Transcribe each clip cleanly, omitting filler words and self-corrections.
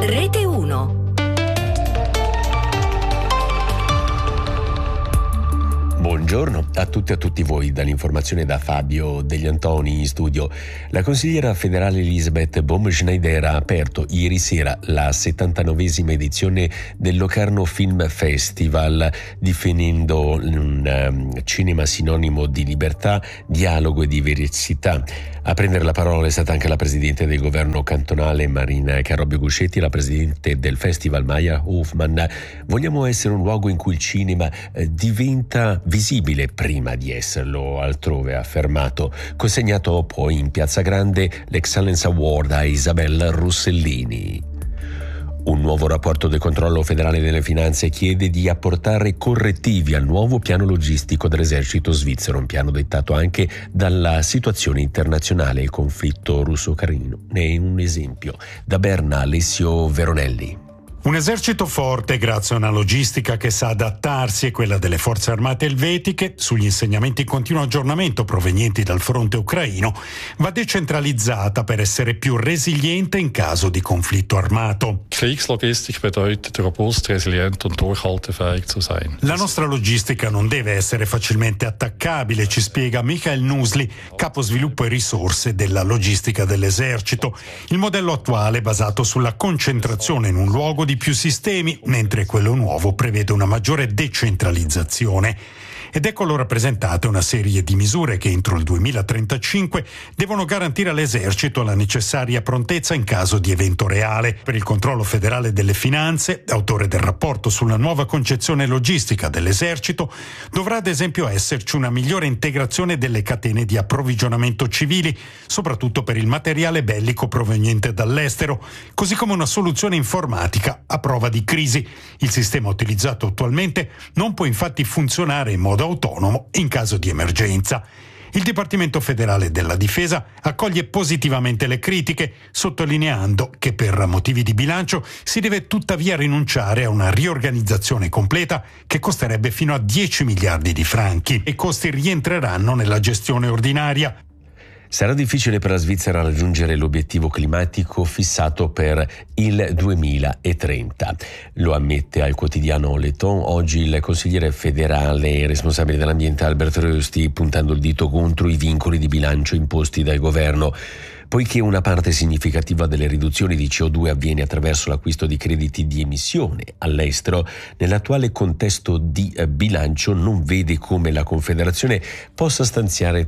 Rete 1. Buongiorno a tutti e a tutti voi, dall'informazione da Fabio Degli Antoni in studio. La consigliera federale Elisabeth Baumschneider ha aperto ieri sera la 79esima edizione del Locarno Film Festival, definendo un cinema sinonimo di libertà, dialogo e diversità. A prendere la parola è stata anche la presidente del governo cantonale Marina Carobbio Guscetti e la presidente del festival Maya Hoffman. Vogliamo essere un luogo in cui il cinema diventa visibile prima di esserlo altrove, ha affermato. Consegnato poi in Piazza Grande l'Excellence Award a Isabella Rossellini. Un nuovo rapporto del controllo federale delle finanze chiede di apportare correttivi al nuovo piano logistico dell'esercito svizzero, un piano dettato anche dalla situazione internazionale. Il conflitto russo-ucraino ne è un esempio. Da Berna, Alessio Veronelli. Un esercito forte grazie a una logistica che sa adattarsi è quella delle forze armate elvetiche. Sugli insegnamenti in continuo aggiornamento provenienti dal fronte ucraino va decentralizzata per essere più resiliente in caso di conflitto armato. Kriegslogistik bedeutet robust, resilient und durchhaltefähig zu sein. La nostra logistica non deve essere facilmente attaccabile, ci spiega Michael Nusli, capo sviluppo e risorse della logistica dell'esercito. Il modello attuale è basato sulla concentrazione in un luogo di più sistemi, mentre quello nuovo prevede una maggiore decentralizzazione. Ed ecco rappresentate una serie di misure che entro il 2035 devono garantire all'esercito la necessaria prontezza in caso di evento reale. Per il controllo federale delle finanze, autore del rapporto sulla nuova concezione logistica dell'esercito, dovrà ad esempio esserci una migliore integrazione delle catene di approvvigionamento civili, soprattutto per il materiale bellico proveniente dall'estero, così come una soluzione informatica a prova di crisi. Il sistema utilizzato attualmente non può infatti funzionare in modo autonomo in caso di emergenza. Il Dipartimento federale della Difesa accoglie positivamente le critiche, sottolineando che per motivi di bilancio si deve tuttavia rinunciare a una riorganizzazione completa che costerebbe fino a 10 miliardi di franchi e i costi rientreranno nella gestione ordinaria. Sarà difficile per la Svizzera raggiungere l'obiettivo climatico fissato per il 2030. Lo ammette al quotidiano Le Temps oggi il consigliere federale e responsabile dell'ambiente Albert Rösti, puntando il dito contro i vincoli di bilancio imposti dal governo. Poiché una parte significativa delle riduzioni di CO2 avviene attraverso l'acquisto di crediti di emissione all'estero, nell'attuale contesto di bilancio non vede come la Confederazione possa stanziare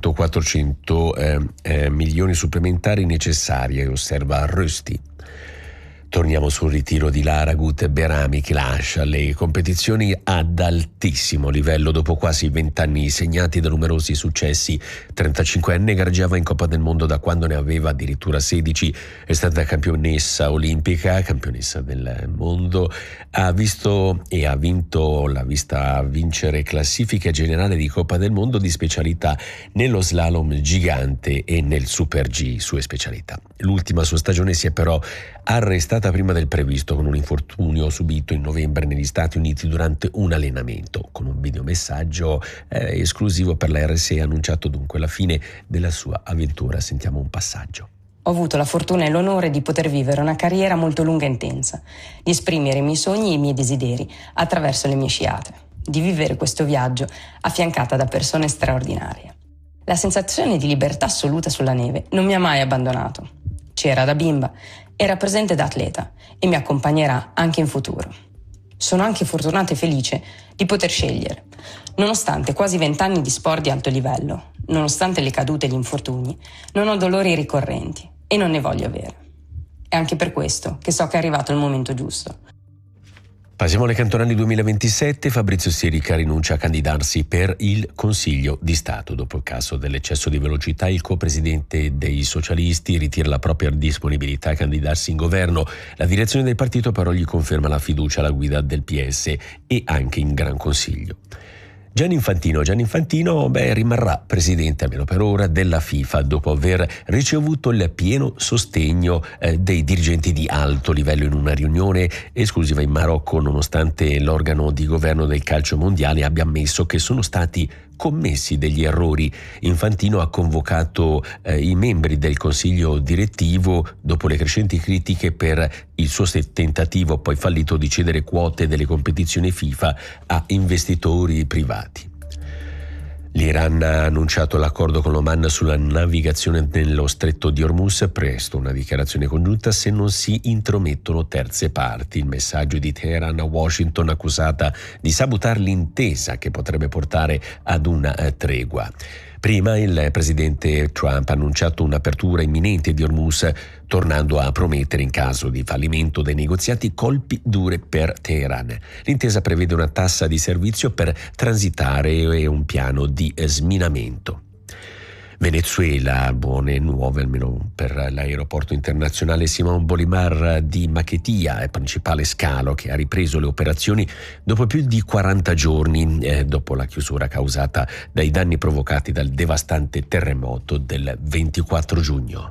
300-400 milioni supplementari necessari, osserva Rösti. Torniamo sul ritiro di Laragut Berami che lascia le competizioni ad altissimo livello dopo quasi 20 anni segnati da numerosi successi. 35enne gareggiava in Coppa del Mondo da quando ne aveva addirittura 16, è stata campionessa olimpica, campionessa del mondo, ha vinto la vista vincere classifica generale di Coppa del Mondo di specialità nello slalom gigante e nel Super G, sue specialità. L'ultima sua stagione si è però arrestata prima del previsto con un infortunio subito in novembre negli Stati Uniti durante un allenamento. Con un videomessaggio esclusivo per la RSE ha annunciato dunque la fine della sua avventura. Sentiamo un passaggio. Ho avuto la fortuna e l'onore di poter vivere una carriera molto lunga e intensa, di esprimere i miei sogni e i miei desideri attraverso le mie sciate, di vivere questo viaggio affiancata da persone straordinarie. La sensazione di libertà assoluta sulla neve non mi ha mai abbandonato. C'era da bimba, era presente da atleta e mi accompagnerà anche in futuro. Sono anche fortunata e felice di poter scegliere. Nonostante quasi 20 anni di sport di alto livello, nonostante le cadute e gli infortuni, non ho dolori ricorrenti e non ne voglio avere. È anche per questo che so che è arrivato il momento giusto. Passiamo alle cantonali 2027. Fabrizio Sirica rinuncia a candidarsi per il Consiglio di Stato. Dopo il caso dell'eccesso di velocità, il co-presidente dei socialisti ritira la propria disponibilità a candidarsi in governo. La direzione del partito però gli conferma la fiducia alla guida del PS e anche in Gran Consiglio. Gianni Infantino rimarrà presidente, almeno per ora, della FIFA dopo aver ricevuto il pieno sostegno dei dirigenti di alto livello in una riunione esclusiva in Marocco, nonostante l'organo di governo del calcio mondiale abbia ammesso che sono stati commessi degli errori. Infantino ha convocato i membri del consiglio direttivo dopo le crescenti critiche per il suo tentativo poi fallito di cedere quote delle competizioni FIFA a investitori privati. L'Iran ha annunciato l'accordo con l'Oman sulla navigazione nello stretto di Hormuz, presto una dichiarazione congiunta se non si intromettono terze parti. Il messaggio di Teheran a Washington, accusata di sabotare l'intesa che potrebbe portare ad una tregua. Prima il presidente Trump ha annunciato un'apertura imminente di Hormuz, tornando a promettere in caso di fallimento dei negoziati colpi dure per Teheran. L'intesa prevede una tassa di servizio per transitare e un piano di sminamento. Venezuela, buone nuove almeno per l'aeroporto internazionale Simón Bolívar di Maiquetía, principale scalo che ha ripreso le operazioni dopo più di 40 giorni, dopo la chiusura causata dai danni provocati dal devastante terremoto del 24 giugno.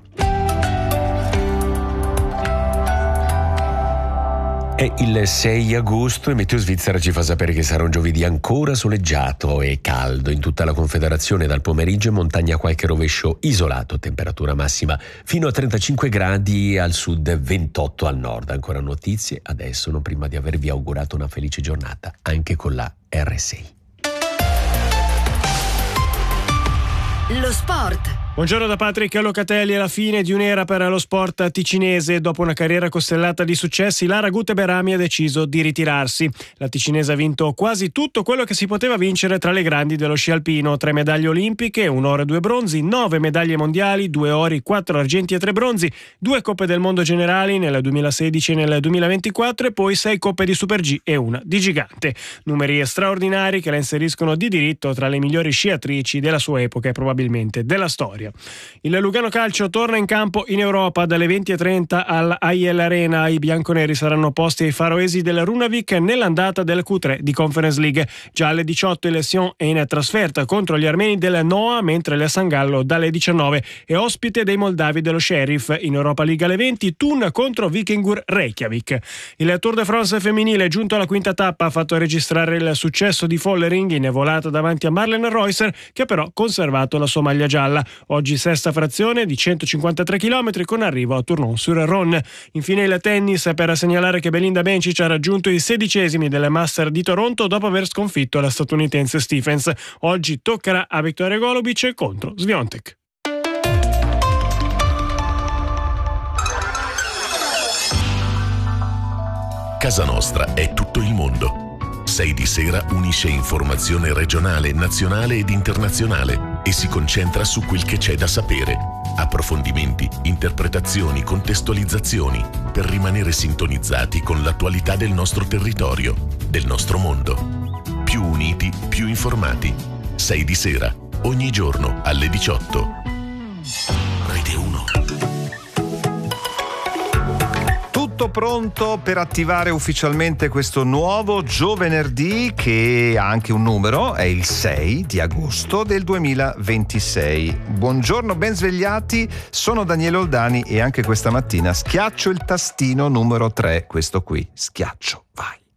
È il 6 agosto e Meteo Svizzera ci fa sapere che sarà un giovedì ancora soleggiato e caldo in tutta la Confederazione. Dal pomeriggio in montagna qualche rovescio isolato, temperatura massima fino a 35 gradi al sud, 28 al nord. Ancora notizie adesso, non prima di avervi augurato una felice giornata anche con la RSI. Lo sport. Buongiorno da Patrick Locatelli. Alla fine di un'era per lo sport ticinese. Dopo una carriera costellata di successi, Lara Gute-Berami ha deciso di ritirarsi. La ticinese ha vinto quasi tutto quello che si poteva vincere tra le grandi dello sci alpino: 3 medaglie olimpiche, 1 oro e 2 bronzi, 9 medaglie mondiali, 2 ori, 4 argenti e 3 bronzi, 2 coppe del mondo generali nel 2016 e nel 2024 e poi 6 coppe di Super G e 1 di gigante. Numeri straordinari che la inseriscono di diritto tra le migliori sciatrici della sua epoca e probabilmente della storia. Il Lugano Calcio torna in campo in Europa dalle 20:30 all'AIL Arena. I bianconeri saranno posti ai faroesi del Runavik nell'andata del Q3 di Conference League. Già alle 18 il Sion è in trasferta contro gli armeni del Noa, mentre il San Gallo dalle 19 è ospite dei moldavi dello Sheriff. In Europa League alle 20 Thun contro Vikingur Reykjavik. Il Tour de France femminile, giunto alla quinta tappa, ha fatto registrare il successo di Follering in volata davanti a Marlene Reusser, che ha però conservato la sua maglia gialla. Oggi sesta frazione di 153 km con arrivo a Tournon-sur-Rhône. Infine il tennis, per segnalare che Belinda Bencic ha raggiunto i 16esimi del Master di Toronto dopo aver sconfitto la statunitense Stephens. Oggi toccherà a Victoria Golubic contro Swiatek. Casa Nostra è tutto il mondo. 6 di sera unisce informazione regionale, nazionale ed internazionale e si concentra su quel che c'è da sapere. Approfondimenti, interpretazioni, contestualizzazioni per rimanere sintonizzati con l'attualità del nostro territorio, del nostro mondo. Più uniti, più informati. 6 di sera, ogni giorno alle 18. Rete 1. Tutto pronto per attivare ufficialmente questo nuovo giovenerdì, che ha anche un numero, è il 6 di agosto del 2026. Buongiorno, ben svegliati, sono Daniele Oldani e anche questa mattina schiaccio il tastino numero 3, questo qui, schiaccio, vai.